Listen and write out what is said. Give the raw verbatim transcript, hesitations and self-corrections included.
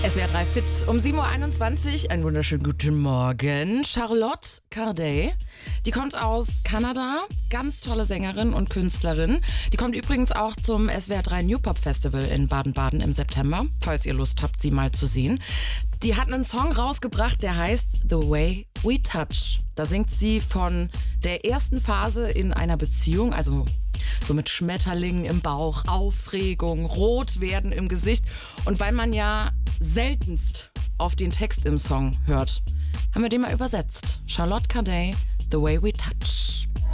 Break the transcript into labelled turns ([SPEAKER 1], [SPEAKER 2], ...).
[SPEAKER 1] S W R drei Fit um sieben Uhr einundzwanzig. Einen wunderschönen guten Morgen. Charlotte Corday, die kommt aus Kanada. Ganz tolle Sängerin und Künstlerin. Die kommt übrigens auch zum S W R drei New Pop Festival in Baden-Baden im September, falls ihr Lust habt, sie mal zu sehen. Die hat einen Song rausgebracht, der heißt The Way We Touch. Da singt sie von der ersten Phase in einer Beziehung, also so mit Schmetterlingen im Bauch, Aufregung, rot werden im Gesicht. Und weil man ja seltenst auf den Text im Song hört, haben wir den mal übersetzt. Charlotte Corday, The Way We Touch.